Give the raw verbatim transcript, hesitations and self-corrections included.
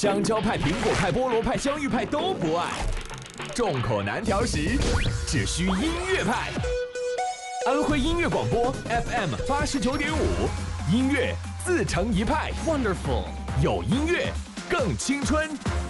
香蕉派、苹果派、菠萝派、香芋派都不爱，众口难调时，只需音乐派。安徽音乐广播 F M 八十九点五，音乐自成一派。Wonderful， 有音乐更青春。